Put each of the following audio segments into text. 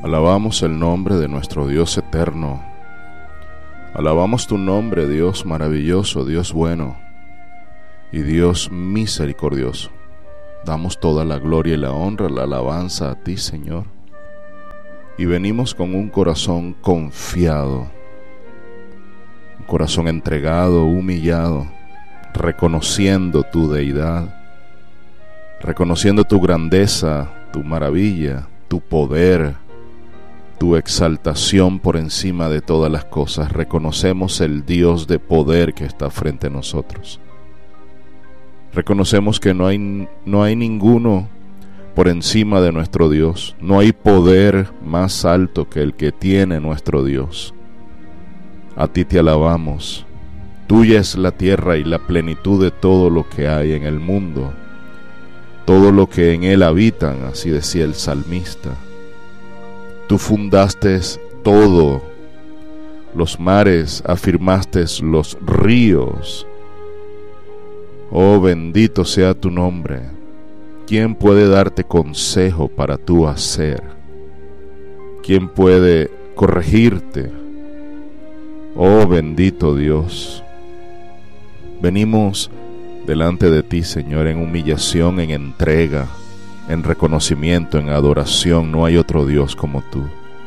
Alabamos el nombre de nuestro Dios eterno. Alabamos tu nombre, Dios maravilloso, Dios bueno y Dios misericordioso. Damos toda la gloria y la honra, la alabanza a ti, Señor. Y venimos con un corazón confiado, un corazón entregado, humillado, reconociendo tu deidad, reconociendo tu grandeza, tu maravilla, tu poder, tu exaltación por encima de todas las cosas. Reconocemos el Dios de poder que está frente a nosotros. Reconocemos que no hay ninguno por encima de nuestro Dios. No hay poder más alto que el que tiene nuestro Dios. A ti te alabamos. Tuya es la tierra y la plenitud de todo lo que hay en el mundo, todo lo que en él habitan, así decía el salmista. Tú fundaste todo, los mares, afirmaste los ríos. Oh, bendito sea tu nombre. ¿Quién puede darte consejo para tú hacer? ¿Quién puede corregirte? Oh, bendito Dios. Venimos delante de ti, Señor, en humillación, en entrega, en reconocimiento, en adoración. No hay otro Dios como tú.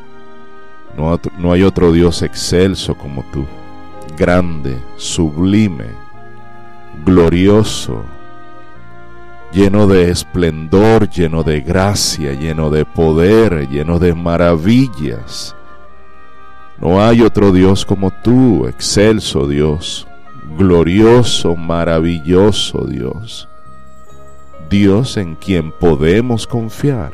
No hay otro Dios excelso como tú. Grande, sublime, glorioso, lleno de esplendor, lleno de gracia, lleno de poder, lleno de maravillas. No hay otro Dios como tú, excelso Dios, glorioso, maravilloso Dios. Dios en quien podemos confiar.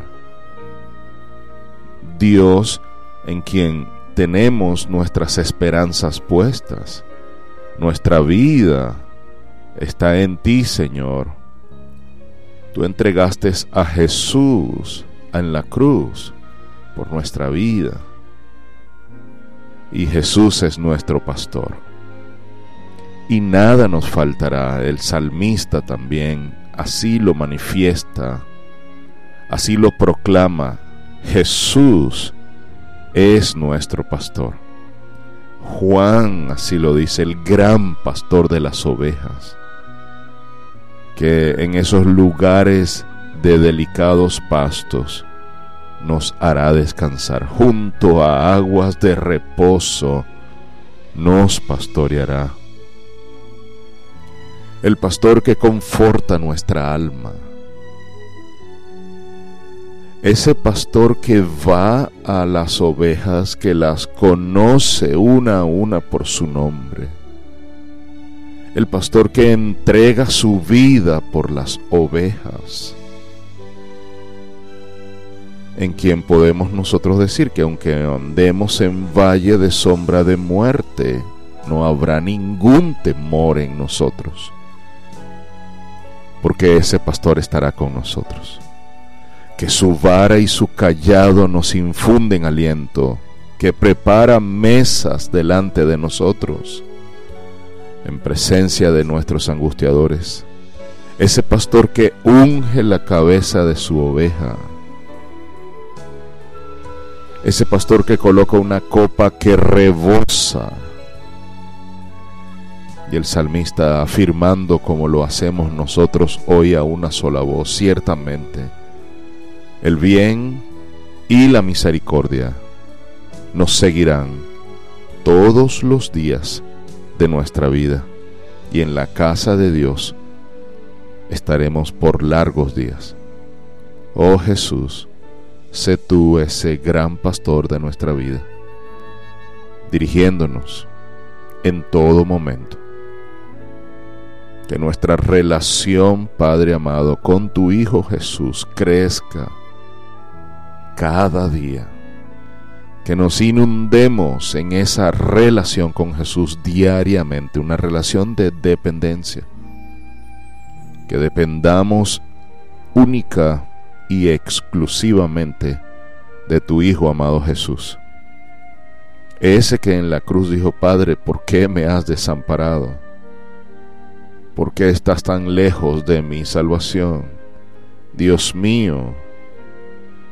Dios en quien tenemos nuestras esperanzas puestas. Nuestra vida está en ti, Señor. Tú entregaste a Jesús en la cruz por nuestra vida. Y Jesús es nuestro pastor. Y nada nos faltará. El salmista también así lo manifiesta, así lo proclama. Jesús es nuestro pastor. Juan así lo dice, el gran pastor de las ovejas, que en esos lugares de delicados pastos nos hará descansar, junto a aguas de reposo nos pastoreará. El pastor que conforta nuestra alma. Ese pastor que va a las ovejas, que las conoce una a una por su nombre. El pastor que entrega su vida por las ovejas. En quien podemos nosotros decir que aunque andemos en valle de sombra de muerte, no habrá ningún temor en nosotros, porque ese pastor estará con nosotros. Que su vara y su cayado nos infunden aliento, que prepara mesas delante de nosotros, en presencia de nuestros angustiadores. Ese pastor que unge la cabeza de su oveja. Ese pastor que coloca una copa que rebosa. Y el salmista afirmando como lo hacemos nosotros hoy a una sola voz: ciertamente el bien y la misericordia nos seguirán todos los días de nuestra vida, y en la casa de Dios estaremos por largos días. Oh Jesús, sé tú ese gran pastor de nuestra vida, dirigiéndonos en todo momento. Que nuestra relación, Padre amado, con tu Hijo Jesús crezca cada día. Que nos inundemos en esa relación con Jesús diariamente, una relación de dependencia. Que dependamos única y exclusivamente de tu Hijo amado Jesús. Ese que en la cruz dijo: Padre, ¿por qué me has desamparado? ¿Por qué estás tan lejos de mi salvación? Dios mío,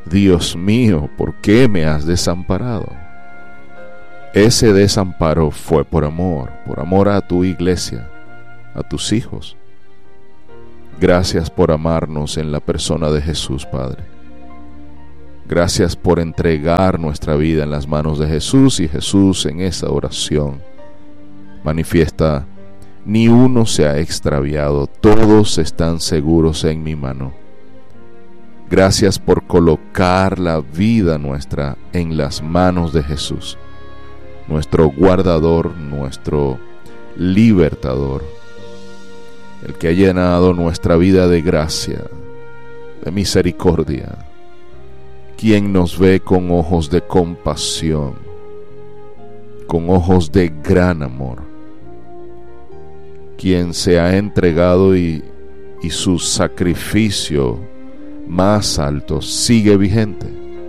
Dios mío, ¿por qué me has desamparado? Ese desamparo fue por amor a tu iglesia, a tus hijos. Gracias por amarnos en la persona de Jesús, Padre. Gracias por entregar nuestra vida en las manos de Jesús, y Jesús en esa oración manifiesta: ni uno se ha extraviado, todos están seguros en mi mano. Gracias por colocar la vida nuestra en las manos de Jesús, nuestro guardador, nuestro libertador, el que ha llenado nuestra vida de gracia, de misericordia, quien nos ve con ojos de compasión, con ojos de gran amor, quien se ha entregado y su sacrificio más alto sigue vigente,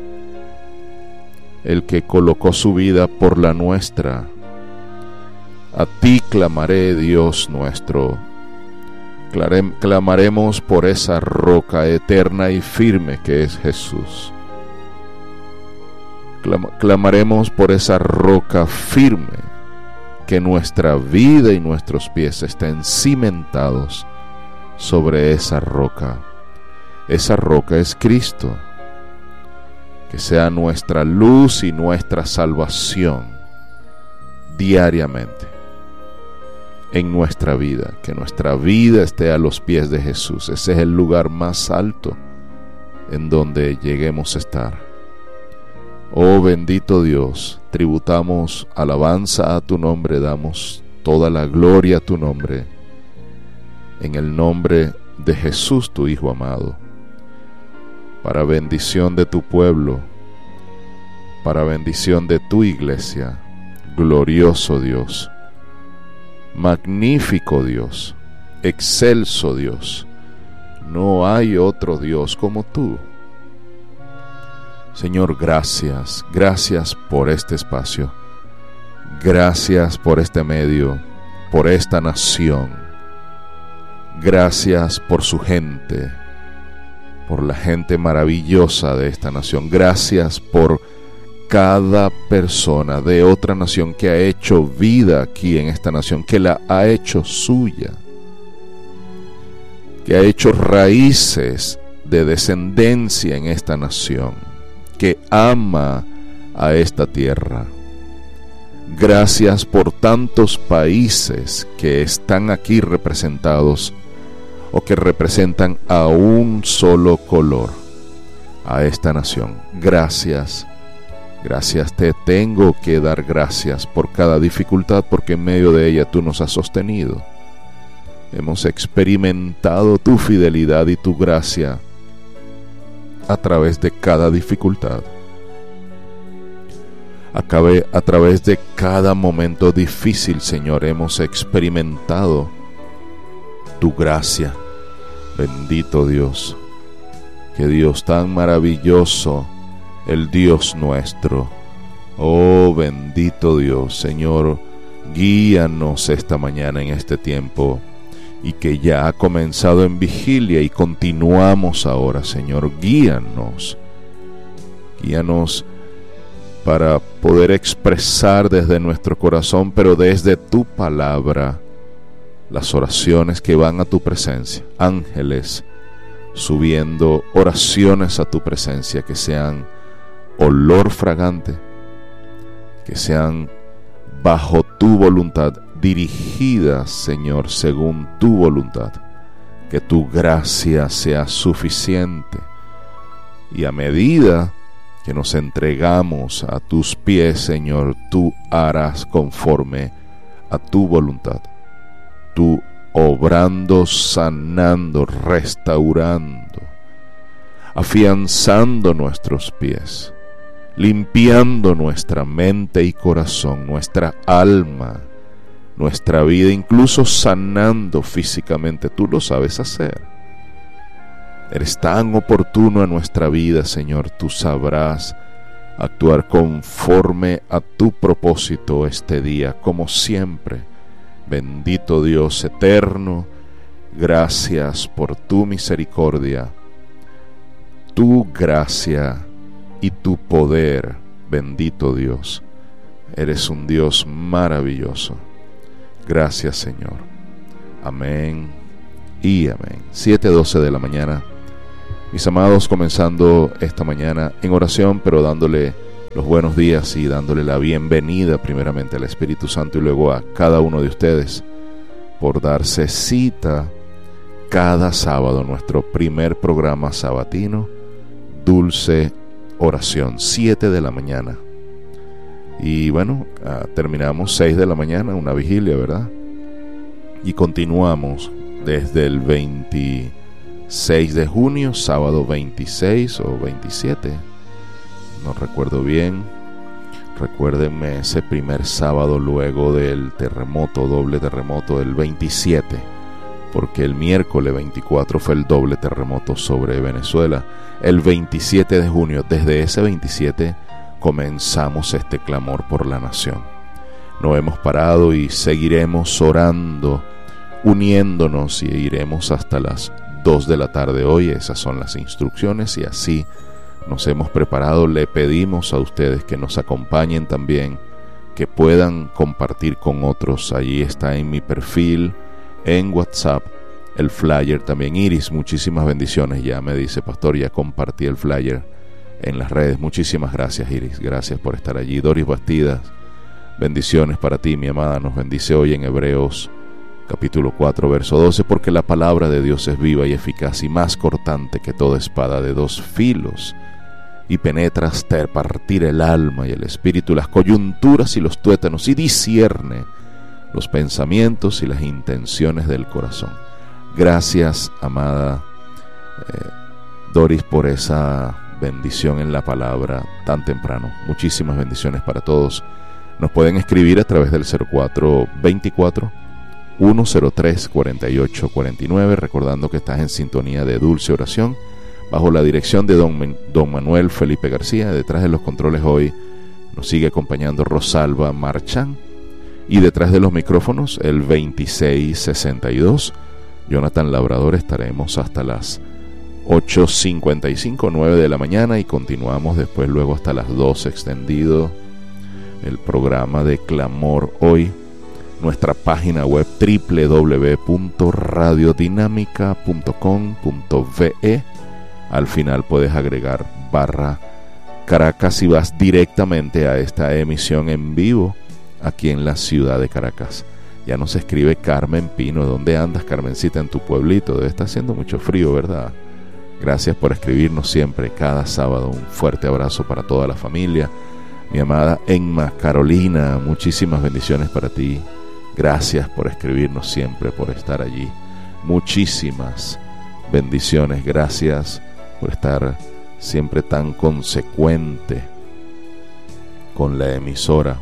el que colocó su vida por la nuestra. A ti clamaré, Dios nuestro. Clamaremos por esa roca eterna y firme que es Jesús. Clamaremos por esa roca firme, que nuestra vida y nuestros pies estén cimentados sobre esa roca. Esa roca es Cristo. Que sea nuestra luz y nuestra salvación diariamente en nuestra vida. Que nuestra vida esté a los pies de Jesús. Ese es el lugar más alto en donde lleguemos a estar. Oh bendito Dios, tributamos alabanza a tu nombre, damos toda la gloria a tu nombre, en el nombre de Jesús, tu Hijo amado, para bendición de tu pueblo, para bendición de tu iglesia. Glorioso Dios, magnífico Dios, excelso Dios, no hay otro Dios como tú. Señor, gracias, gracias por este espacio, gracias por este medio, por esta nación, gracias por su gente, por la gente maravillosa de esta nación. Gracias por cada persona de otra nación que ha hecho vida aquí en esta nación, que la ha hecho suya, que ha hecho raíces de descendencia en esta nación, que ama a esta tierra. Gracias por tantos países que están aquí representados o que representan a un solo color a esta nación. Gracias, gracias, te tengo que dar gracias por cada dificultad, porque en medio de ella tú nos has sostenido. Hemos experimentado tu fidelidad y tu gracia a través de cada dificultad, a través de cada momento difícil, Señor, hemos experimentado tu gracia. Bendito Dios, qué Dios tan maravilloso, el Dios nuestro. Oh bendito Dios, Señor, guíanos esta mañana en este tiempo, y que ya ha comenzado en vigilia y continuamos ahora, Señor. Guíanos para poder expresar desde nuestro corazón, pero desde tu palabra, las oraciones que van a tu presencia. Ángeles subiendo oraciones a tu presencia, que sean olor fragante, que sean bajo tu voluntad, dirigidas, Señor, según tu voluntad. Que tu gracia sea suficiente, y a medida que nos entregamos a tus pies, Señor, tú harás conforme a tu voluntad. Tú obrando, sanando, restaurando, afianzando nuestros pies, limpiando nuestra mente y corazón, nuestra alma, nuestra vida, incluso sanando físicamente. Tú lo sabes hacer. Eres tan oportuno en nuestra vida, Señor. Tú sabrás actuar conforme a tu propósito este día, como siempre. Bendito Dios eterno, gracias por tu misericordia. tu gracia y tu poder, bendito Dios. Eres un Dios maravilloso. Gracias, Señor. Amén y amén. 7:12 de la mañana. Mis amados, comenzando esta mañana en oración, pero dándole los buenos días y dándole la bienvenida primeramente al Espíritu Santo y luego a cada uno de ustedes por darse cita cada sábado, nuestro primer programa sabatino, Dulce Oración, 7 de la mañana. Y bueno, terminamos 6 de la mañana, una vigilia, ¿verdad? Y continuamos desde el 26 de junio, sábado 26 o 27, no recuerdo bien. Recuérdenme ese primer sábado luego del terremoto, doble terremoto del 27, porque el miércoles 24 fue el doble terremoto sobre Venezuela. El 27 de junio, desde ese 27, comenzamos este clamor por la nación. No hemos parado y seguiremos orando, uniéndonos, y iremos hasta las 2 de la tarde hoy. Esas son las instrucciones y así nos hemos preparado. Le pedimos a ustedes que nos acompañen también, que puedan compartir con otros. Allí está en mi perfil en WhatsApp el flyer también. Iris, muchísimas bendiciones. Ya me dice, pastor, ya compartí el flyer en las redes. Muchísimas gracias, Iris. Gracias por estar allí. Doris Bastidas, bendiciones para ti, mi amada. Nos bendice hoy en Hebreos capítulo 4, verso 12, porque la palabra de Dios es viva y eficaz y más cortante que toda espada de 2 filos, y penetra hasta partir el alma y el espíritu, las coyunturas y los tuétanos, y discierne los pensamientos y las intenciones del corazón. Gracias, amada Doris, por esa bendición en la palabra tan temprano. Muchísimas bendiciones para todos. Nos pueden escribir a través del 0424-103-4849, recordando que estás en sintonía de Dulce Oración, bajo la dirección de don Manuel Felipe García. Detrás de los controles hoy nos sigue acompañando Rosalba Marchán, y detrás de los micrófonos el 2662, Jonathan Labrador. Estaremos hasta las 8:55, 9 de la mañana, y continuamos después, luego hasta las 2, extendido el programa de Clamor Hoy. Nuestra página web www.radiodinamica.com.ve. Al final puedes agregar /Caracas y vas directamente a esta emisión en vivo aquí en la ciudad de Caracas. Ya nos escribe Carmen Pino. ¿Dónde andas, Carmencita? En tu pueblito. Debe estar haciendo mucho frío, ¿verdad? Gracias por escribirnos siempre, cada sábado. Un fuerte abrazo para toda la familia. Mi amada Emma Carolina, muchísimas bendiciones para ti. Gracias por escribirnos siempre, por estar allí. Muchísimas bendiciones. Gracias por estar siempre tan consecuente con la emisora.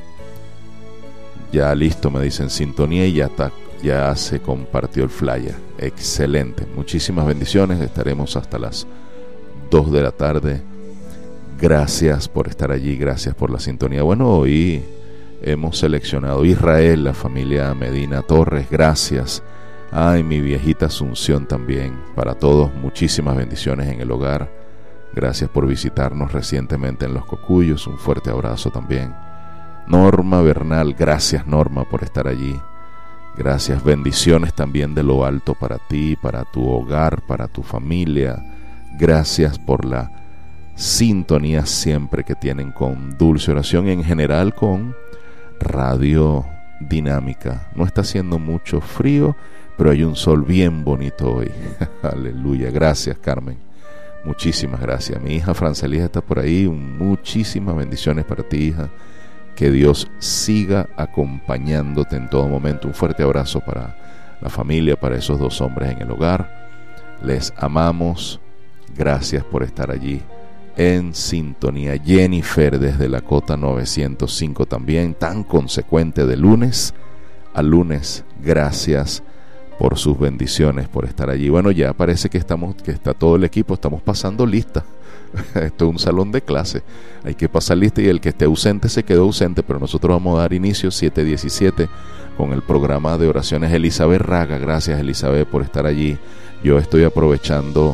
Ya listo, me dicen, sintonía, y ya se compartió el flyer. Excelente. Muchísimas bendiciones. Estaremos hasta las 2 de la tarde. Gracias por estar allí. Gracias por la sintonía. Bueno, hoy hemos seleccionado Israel, la familia Medina Torres. Gracias. Ay, mi viejita Asunción también. Para todos, muchísimas bendiciones en el hogar. Gracias por visitarnos recientemente en Los Cocuyos. Un fuerte abrazo también. Norma Bernal, gracias, Norma, por estar allí. Gracias, bendiciones también de lo alto para ti, para tu hogar, para tu familia. Gracias por la sintonía siempre que tienen con Dulce Oración y en general con Radio Dinámica. No está haciendo mucho frío, pero hay un sol bien bonito hoy. Aleluya. Gracias, Carmen. Muchísimas gracias. Mi hija Francelija está por ahí. Muchísimas bendiciones para ti, hija. Que Dios siga acompañándote en todo momento. Un fuerte abrazo para la familia, para esos 2 hombres en el hogar. Les amamos. Gracias por estar allí en sintonía. Jennifer desde la Cota 905 también, tan consecuente de lunes a lunes. Gracias por sus bendiciones, por estar allí. Bueno, ya parece que está todo el equipo, estamos pasando lista. Esto es un salón de clase, hay que pasar lista, y el que esté ausente se quedó ausente, pero nosotros vamos a dar inicio 7:17 con el programa de oraciones. Elizabeth Raga, gracias, Elizabeth, por estar allí. Yo estoy aprovechando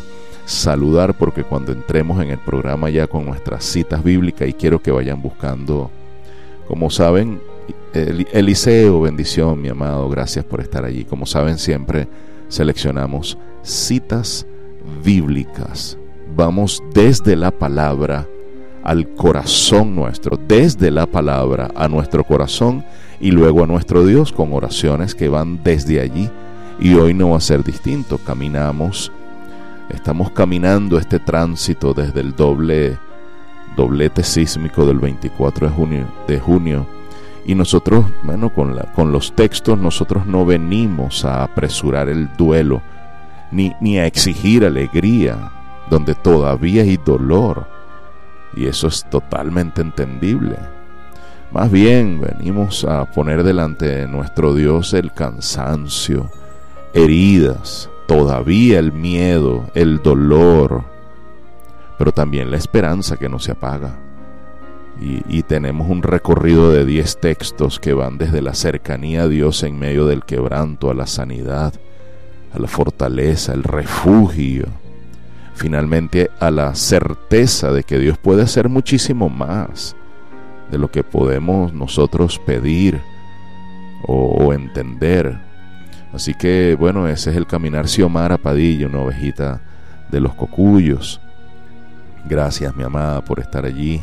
saludar, porque cuando entremos en el programa ya con nuestras citas bíblicas, y quiero que vayan buscando, como saben, Eliseo, bendición, mi amado, gracias por estar allí. Como saben, siempre seleccionamos citas bíblicas. Vamos desde la palabra al corazón nuestro, desde la palabra a nuestro corazón y luego a nuestro Dios, con oraciones que van desde allí. Y hoy no va a ser distinto. Estamos caminando este tránsito desde el doblete sísmico del 24 de junio. Y nosotros, bueno, con los textos, nosotros no venimos a apresurar el duelo, ni a exigir alegría, donde todavía hay dolor. Y eso es totalmente entendible. Más bien, venimos a poner delante de nuestro Dios el cansancio, heridas, todavía el miedo, el dolor, pero también la esperanza que no se apaga. Y tenemos un recorrido de 10 textos que van desde la cercanía a Dios en medio del quebranto, a la sanidad, a la fortaleza, el refugio, finalmente a la certeza de que Dios puede hacer muchísimo más de lo que podemos nosotros pedir o entender. Así que bueno, ese es el caminar. Xiomara Padilla, una ovejita de los Cocuyos, gracias, mi amada, por estar allí.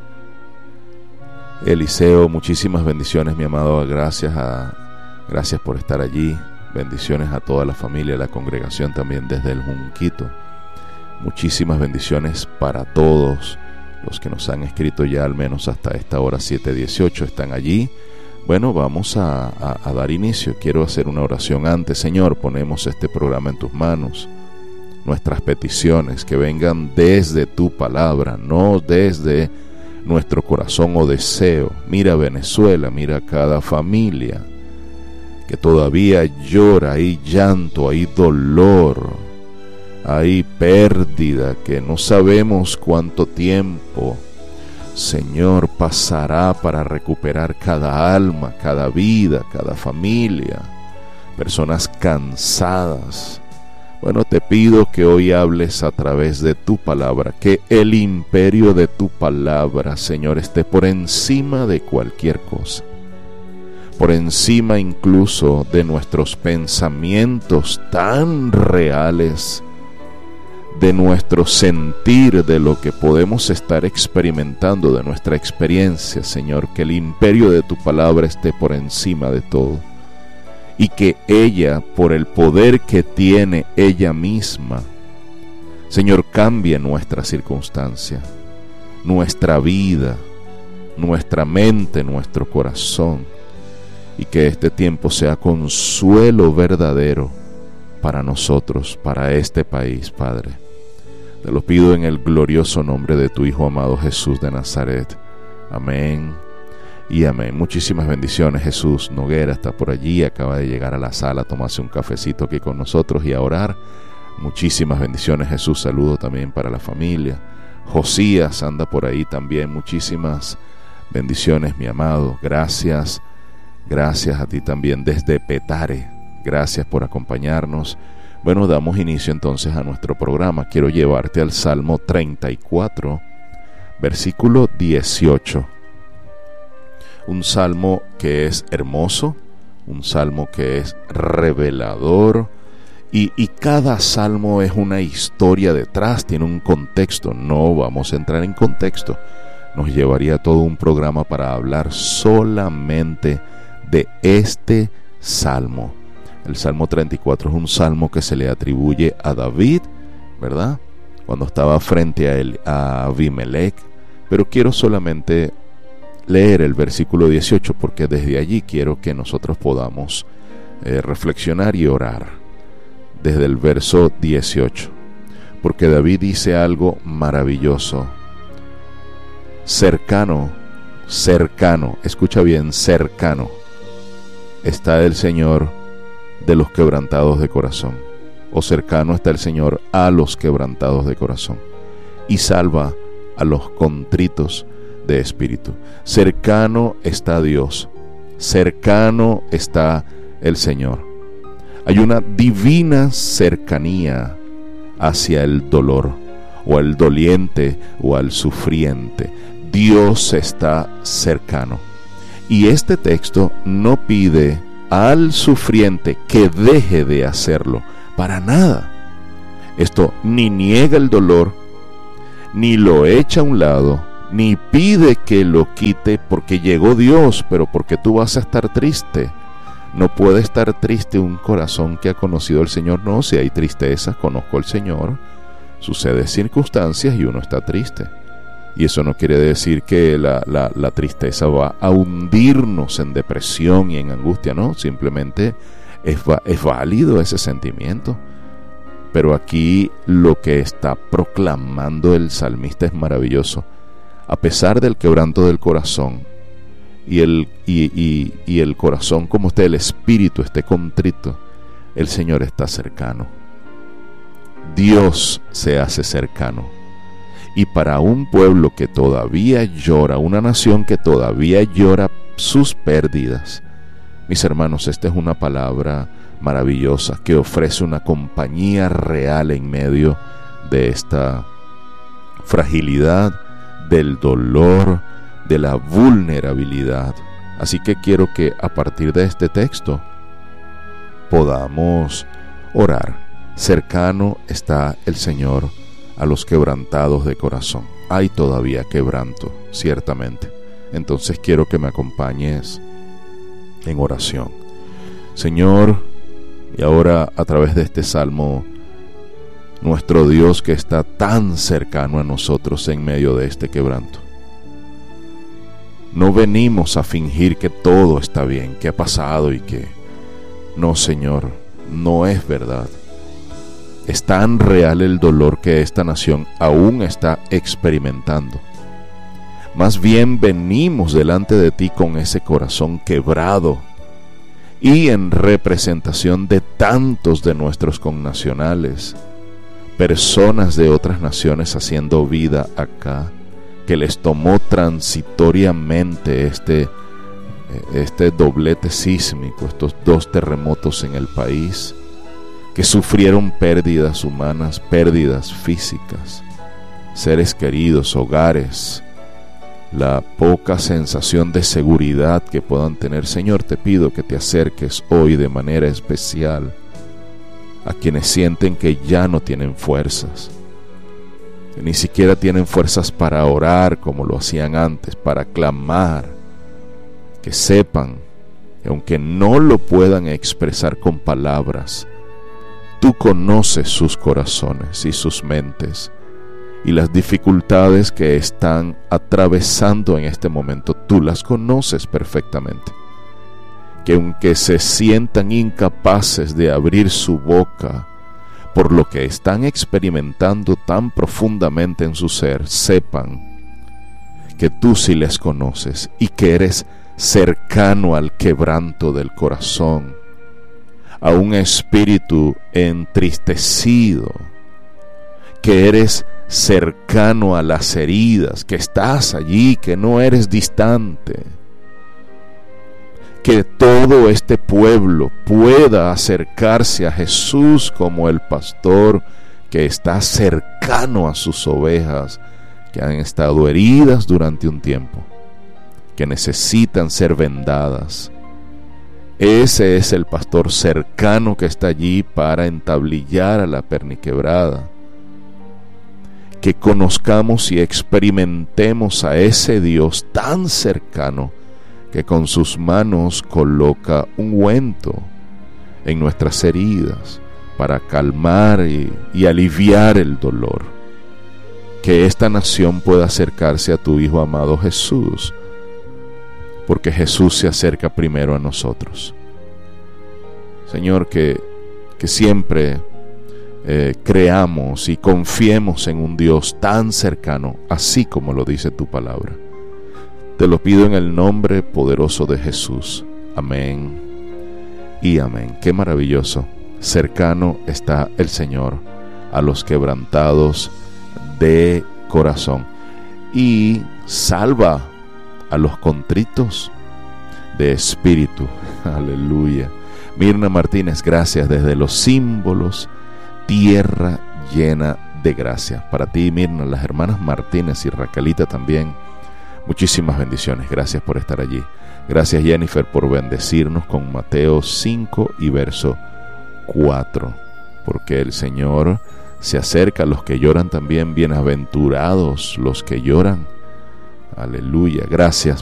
Eliseo, muchísimas bendiciones, mi amado, gracias por estar allí. Bendiciones a toda la familia, la congregación también desde el Junquito. Muchísimas bendiciones para todos los que nos han escrito ya al menos hasta esta hora 7:18, están allí. Bueno, vamos a dar inicio. Quiero hacer una oración antes. Señor, ponemos este programa en tus manos. Nuestras peticiones que vengan desde tu palabra, no desde nuestro corazón o deseo. Mira Venezuela, mira cada familia que todavía llora, hay llanto, hay dolor, hay pérdida que no sabemos cuánto tiempo, Señor, pasará para recuperar cada alma, cada vida, cada familia, personas cansadas. Bueno, te pido que hoy hables a través de tu palabra, que el imperio de tu palabra, Señor, esté por encima de cualquier cosa, por encima incluso de nuestros pensamientos tan reales, de nuestro sentir, de lo que podemos estar experimentando, de nuestra experiencia, Señor, que el imperio de tu palabra esté por encima de todo. Y que ella, por el poder que tiene ella misma, Señor, cambie nuestra circunstancia, nuestra vida, nuestra mente, nuestro corazón. Y que este tiempo sea consuelo verdadero para nosotros, para este país, Padre. Te lo pido en el glorioso nombre de tu Hijo amado Jesús de Nazaret. Amén y amén. Muchísimas bendiciones. Jesús Noguera está por allí, acaba de llegar a la sala a tomarse un cafecito aquí con nosotros y a orar. Muchísimas bendiciones, Jesús. Saludo también para la familia. Josías anda por ahí también. Muchísimas bendiciones, mi amado. Gracias a ti también desde Petare. Gracias por acompañarnos. Bueno, damos inicio entonces a nuestro programa. Quiero llevarte al Salmo 34, versículo 18. Un salmo que es hermoso, un salmo que es revelador, y cada salmo es una historia detrás, tiene un contexto. No vamos a entrar en contexto, nos llevaría todo un programa para hablar solamente de este salmo. El Salmo 34 es un salmo que se le atribuye a David, ¿verdad? Cuando estaba frente a Abimelech. Pero quiero solamente leer el versículo 18 porque desde allí quiero que nosotros podamos reflexionar y orar. Desde el verso 18. Porque David dice algo maravilloso. Cercano, escucha bien, cercano está el Señor de los quebrantados de corazón, o cercano está el Señor a los quebrantados de corazón, y salva a los contritos de espíritu. Cercano está Dios, cercano está el Señor. Hay una divina cercanía hacia el dolor, o al doliente, o al sufriente. Dios está cercano. Y este texto no pide al sufriente que deje de hacerlo, para nada. Esto ni niega el dolor, ni lo echa a un lado, ni pide que lo quite porque llegó Dios, pero porque tú vas a estar triste. No puede estar triste un corazón que ha conocido al Señor. No, si hay tristeza, conozco al Señor. Sucede circunstancias y uno está triste. Y eso no quiere decir que la tristeza va a hundirnos en depresión y en angustia, no. Simplemente es válido ese sentimiento. Pero aquí lo que está proclamando el salmista es maravilloso. A pesar del quebranto del corazón, y el corazón como esté, el espíritu esté contrito, el Señor está cercano. Dios se hace cercano. Y para un pueblo que todavía llora, una nación que todavía llora sus pérdidas, mis hermanos, esta es una palabra maravillosa que ofrece una compañía real en medio de esta fragilidad, del dolor, de la vulnerabilidad. Así que quiero que a partir de este texto podamos orar. Cercano está el Señor a los quebrantados de corazón. Hay todavía quebranto, ciertamente. Entonces quiero que me acompañes en oración. Señor, y ahora a través de este salmo, nuestro Dios que está tan cercano a nosotros en medio de este quebranto. No venimos a fingir que todo está bien, que ha pasado y que... No, Señor, no es verdad. Es tan real el dolor que esta nación aún está experimentando. Más bien venimos delante de ti con ese corazón quebrado y en representación de tantos de nuestros connacionales, personas de otras naciones haciendo vida acá, que les tomó transitoriamente este doblete sísmico, estos 2 terremotos en el país, que sufrieron pérdidas humanas, pérdidas físicas, seres queridos, hogares, la poca sensación de seguridad que puedan tener. Señor, te pido que te acerques hoy de manera especial a quienes sienten que ya no tienen fuerzas, que ni siquiera tienen fuerzas para orar como lo hacían antes, para clamar, que sepan que aunque no lo puedan expresar con palabras, tú conoces sus corazones y sus mentes y las dificultades que están atravesando en este momento, tú las conoces perfectamente. Que aunque se sientan incapaces de abrir su boca por lo que están experimentando tan profundamente en su ser, sepan que tú sí les conoces y que eres cercano al quebranto del corazón, a un espíritu entristecido, que eres cercano a las heridas, que estás allí, que no eres distante. Que todo este pueblo pueda acercarse a Jesús como el pastor que está cercano a sus ovejas, que han estado heridas durante un tiempo, que necesitan ser vendadas. Ese es el pastor cercano que está allí para entablillar a la perniquebrada. Que conozcamos y experimentemos a ese Dios tan cercano que con sus manos coloca ungüento en nuestras heridas para calmar y aliviar el dolor. Que esta nación pueda acercarse a tu Hijo amado Jesús, porque Jesús se acerca primero a nosotros. Señor, que siempre creamos y confiemos en un Dios tan cercano, así como lo dice tu palabra. Te lo pido en el nombre poderoso de Jesús. Amén y amén. Qué maravilloso. Cercano está el Señor a los quebrantados de corazón y salva a los contritos de espíritu. Aleluya. Mirna Martínez, gracias desde los símbolos tierra llena de gracia. Para ti, Mirna, las hermanas Martínez y Raquelita también, muchísimas bendiciones. Gracias por estar allí. Gracias, Jennifer, por bendecirnos con Mateo 5 y verso 4, porque el Señor se acerca a los que lloran también. Bienaventurados los que lloran. Aleluya. Gracias